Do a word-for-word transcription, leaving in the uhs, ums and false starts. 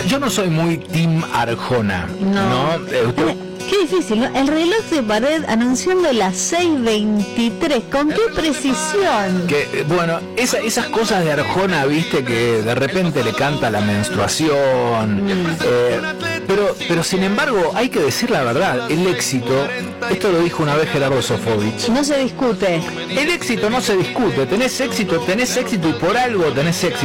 yo no soy muy team Arjona, ¿no? No. Eh, usted- Qué difícil, ¿no? El reloj de pared anunciando las seis veintitrés. ¿Con qué precisión? Que, bueno, esa, esas cosas de Arjona, viste, que de repente le canta la menstruación, eh, pero, pero sin embargo, hay que decir la verdad, el éxito, esto lo dijo una vez Gerardo Sofovich, No se discute. el éxito no se discute, tenés éxito, tenés éxito y por algo tenés éxito.